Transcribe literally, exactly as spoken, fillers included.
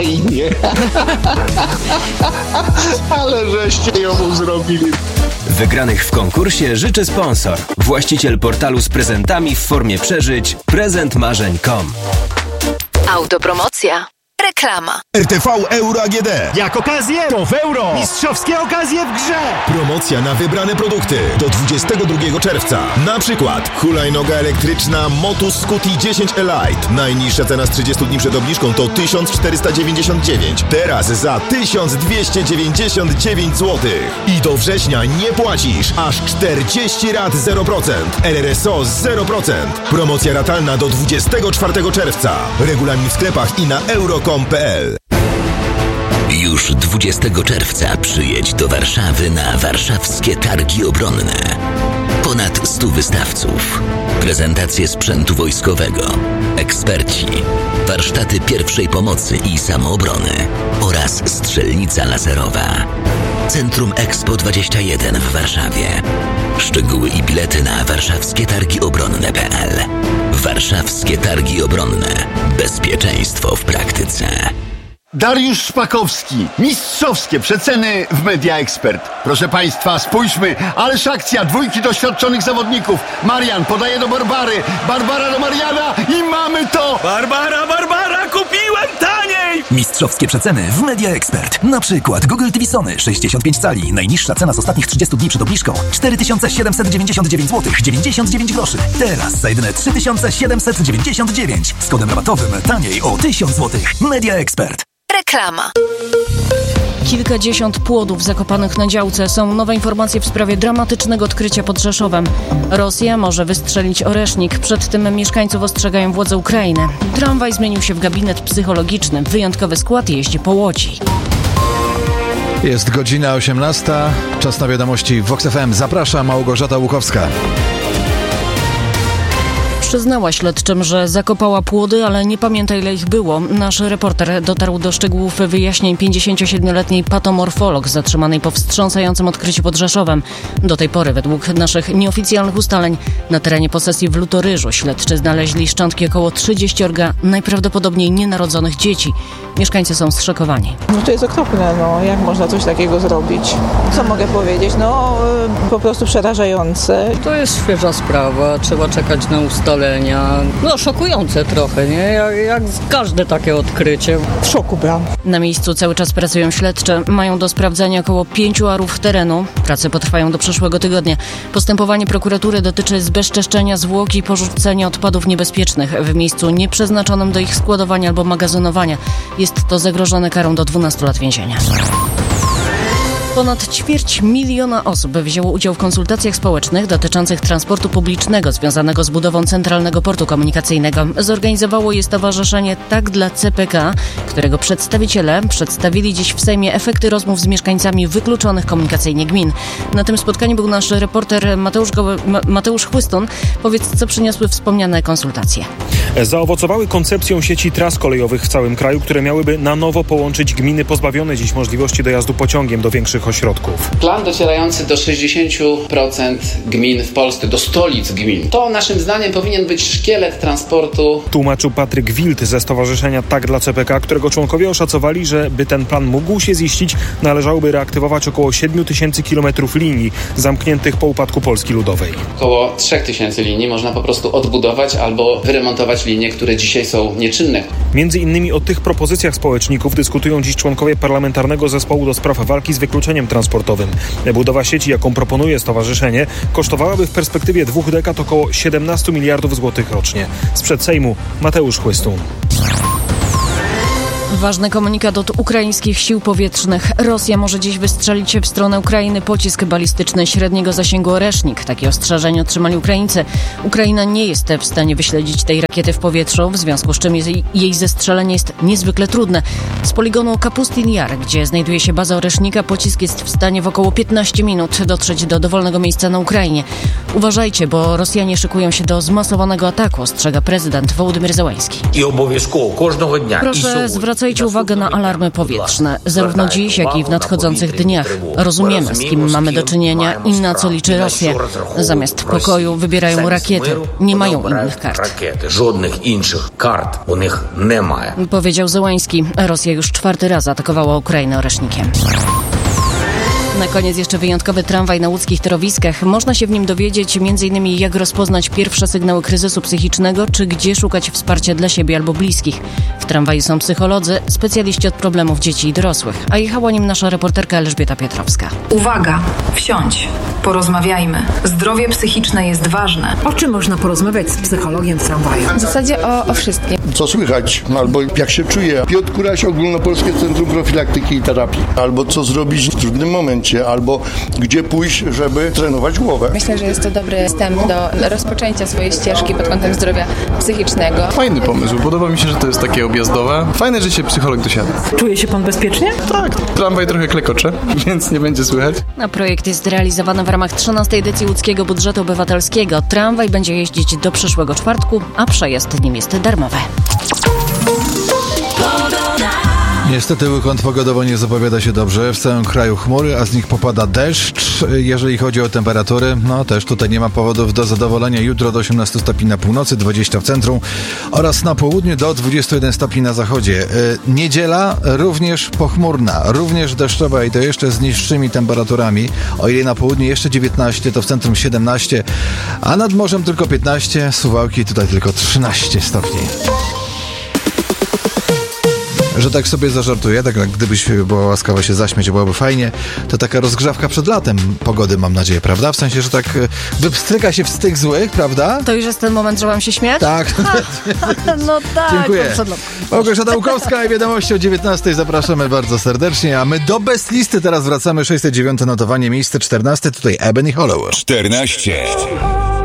fajnie. Ale żeście ją zrobili. Wygranych w konkursie życzy sponsor. Właściciel portalu z prezentami w formie przeżyć prezent marzeń kropka com. Autopromocja. Reklama. R T V Euro A G D. Jak okazję, to w euro. Mistrzowskie okazje w grze. Promocja na wybrane produkty do dwudziestego drugiego czerwca. Na przykład hulajnoga elektryczna Motus Scuti dziesięć Elite. Najniższa cena z trzydziestu dni przed obniżką to tysiąc czterysta dziewięćdziesiąt dziewięć. Teraz za tysiąc dwieście dziewięćdziesiąt dziewięć złotych. I do września nie płacisz aż czterdzieści rat zero procent. R R S O zero procent. Promocja ratalna do dwudziestego czwartego czerwca. Regulamin w sklepach i na euro kropka com kropka p l. Już dwudziestego czerwca przyjedź do Warszawy na warszawskie targi obronne. Ponad stu wystawców, prezentacje sprzętu wojskowego, eksperci, warsztaty pierwszej pomocy i samoobrony oraz strzelnica laserowa. Centrum Expo dwadzieścia jeden w Warszawie. Szczegóły i bilety na warszawskie targi obronne kropka p l. Warszawskie targi obronne. Bezpieczeństwo w praktyce. Dariusz Szpakowski. Mistrzowskie przeceny w Media Expert. Proszę Państwa, spójrzmy. Ależ akcja dwójki doświadczonych zawodników. Marian podaje do Barbary. Barbara do Mariana i mamy to! Barbara, Barbara, kupiłem taniej! Mistrzowskie przeceny w Media Expert. Na przykład Google T V Sony sześćdziesiąt pięć cali. Najniższa cena z ostatnich trzydziestu dni przed obniżką cztery tysiące siedemset dziewięćdziesiąt dziewięć złotych dziewięćdziesiąt dziewięć groszy. Teraz za jedyne trzy tysiące siedemset dziewięćdziesiąt dziewięć. Z kodem rabatowym taniej o tysiąc złotych. Media Expert. Reklama. Kilkadziesiąt płodów zakopanych na działce. Są nowe informacje w sprawie dramatycznego odkrycia pod Rzeszowem. Rosja może wystrzelić oresznik. Przed tym mieszkańców ostrzegają władze Ukrainy. Tramwaj zmienił się w gabinet psychologiczny. Wyjątkowy skład jeździ po Łodzi. Jest godzina osiemnasta. Czas na wiadomości w Vox F M. Zaprasza Małgorzata Łukowska. Przyznała śledczym, że zakopała płody, ale nie pamięta, ile ich było. Nasz reporter dotarł do szczegółów wyjaśnień pięćdziesięciosiedmioletniej patomorfolog zatrzymanej po wstrząsającym odkryciu pod Rzeszowem. Do tej pory, według naszych nieoficjalnych ustaleń, na terenie posesji w Lutoryżu śledczy znaleźli szczątki około trzydzieściorga najprawdopodobniej nienarodzonych dzieci. Mieszkańcy są zszokowani. No to jest okropne, no jak można coś takiego zrobić? Co mogę powiedzieć? No po prostu przerażające. To jest świeża sprawa, trzeba czekać na ustalenia. No szokujące trochę, nie? Jak, jak każde takie odkrycie. W szoku byłam. Na miejscu cały czas pracują śledcze. Mają do sprawdzenia około pięciu arów terenu. Prace potrwają do przyszłego tygodnia. Postępowanie prokuratury dotyczy zbezczeszczenia zwłok i porzucenia odpadów niebezpiecznych w miejscu nieprzeznaczonym do ich składowania albo magazynowania. Jest to zagrożone karą do dwunastu lat więzienia. Ponad ćwierć miliona osób wzięło udział w konsultacjach społecznych dotyczących transportu publicznego związanego z budową Centralnego Portu Komunikacyjnego. Zorganizowało je stowarzyszenie Tak dla C P K, którego przedstawiciele przedstawili dziś w Sejmie efekty rozmów z mieszkańcami wykluczonych komunikacyjnie gmin. Na tym spotkaniu był nasz reporter Mateusz, Go- Mateusz Chłystun. Powiedz, co przyniosły wspomniane konsultacje. Zaowocowały koncepcją sieci tras kolejowych w całym kraju, które miałyby na nowo połączyć gminy pozbawione dziś możliwości dojazdu pociągiem do większych ośrodków. Plan docierający do sześćdziesięciu procent gmin w Polsce, do stolic gmin. To naszym zdaniem powinien być szkielet transportu. Tłumaczył Patryk Wild ze stowarzyszenia Tak dla C P K, którego członkowie oszacowali, że by ten plan mógł się ziścić, należałoby reaktywować około siedmiu tysięcy kilometrów linii zamkniętych po upadku Polski Ludowej. Około trzech tysięcy linii można po prostu odbudować albo wyremontować linie, które dzisiaj są nieczynne. Między innymi o tych propozycjach społeczników dyskutują dziś członkowie Parlamentarnego Zespołu do Spraw Walki z Wykluczeniem Transportowym. Budowa sieci, jaką proponuje stowarzyszenie, kosztowałaby w perspektywie dwóch dekad około siedemnastu miliardów złotych rocznie. Sprzed Sejmu Mateusz Chłystun. Ważny komunikat od ukraińskich sił powietrznych. Rosja może dziś wystrzelić się w stronę Ukrainy pocisk balistyczny średniego zasięgu Oresznik. Takie ostrzeżenie otrzymali Ukraińcy. Ukraina nie jest w stanie wyśledzić tej rakiety w powietrzu, w związku z czym jej zestrzelenie jest niezwykle trudne. Z poligonu Kapustin Jar, gdzie znajduje się baza Oresznika, pocisk jest w stanie w około piętnaście minut dotrzeć do dowolnego miejsca na Ukrainie. Uważajcie, bo Rosjanie szykują się do zmasowanego ataku, ostrzega prezydent Wołodymyr Zełański. I obowiązkowo każdego dnia. Proszę zwracajcie Zwracajcie uwagę na alarmy powietrzne, zarówno dziś, jak i w nadchodzących dniach. Rozumiemy, z kim mamy do czynienia i na co liczy Rosja. Zamiast pokoju wybierają rakiety. Nie mają innych kart. Żadnych innych kart u nich nie ma. Powiedział Zełański. Rosja już czwarty raz atakowała Ukrainę oresznikiem. Na koniec jeszcze wyjątkowy tramwaj na łódzkich torowiskach. Można się w nim dowiedzieć m.in. jak rozpoznać pierwsze sygnały kryzysu psychicznego, czy gdzie szukać wsparcia dla siebie albo bliskich. W tramwaju są psycholodzy, specjaliści od problemów dzieci i dorosłych, a jechała nim nasza reporterka Elżbieta Piotrowska. Uwaga! Wsiądź! Porozmawiajmy. Zdrowie psychiczne jest ważne. O czym można porozmawiać z psychologiem w tramwaju? W zasadzie o, o wszystkim. Co słychać? Albo jak się czuje. Piotr Kuraś, Ogólnopolskie Centrum Profilaktyki i Terapii. Albo co zrobić w trudnym momencie, albo gdzie pójść, żeby trenować głowę. Myślę, że jest to dobry wstęp do rozpoczęcia swojej ścieżki pod kątem zdrowia psychicznego. Fajny pomysł. Podoba mi się, że to jest takie objazdowe. Fajne, że się psycholog dosiada. Czuje się pan bezpiecznie? Tak. Tramwaj trochę klekocze, więc nie będzie słychać. A projekt jest realizowany w ramach trzynastej edycji łódzkiego budżetu obywatelskiego. Tramwaj będzie jeździć do przyszłego czwartku, a przejazd nim jest darmowy. Niestety weekend pogodowo nie zapowiada się dobrze. W całym kraju chmury, a z nich popada deszcz. Jeżeli chodzi o temperatury, no też tutaj nie ma powodów do zadowolenia. Jutro do osiemnastu stopni na północy, dwadzieścia w centrum oraz na południu do dwudziestu jeden stopni na zachodzie. Yy, niedziela również pochmurna, również deszczowa i to jeszcze z niższymi temperaturami. O ile na południu jeszcze dziewiętnaście, to w centrum siedemnaście, a nad morzem tylko piętnaście, Suwałki tutaj tylko trzynaście stopni. Że tak sobie zażartuję, tak jak gdybyś była łaskawa się zaśmiać, byłoby fajnie, to taka rozgrzewka przed latem pogody, mam nadzieję, prawda? W sensie, że tak wypstryka się w tych złych, prawda? To już jest ten moment, że mam się śmiać? Tak. No tak. Dziękuję. Małgorzata Łukowska i wiadomości o dziewiętnastej zapraszamy bardzo serdecznie, a my do Best Listy teraz wracamy. sześćset dziewiąte notowanie, miejsce czternaste, tutaj Ebony Hollow. czternaście.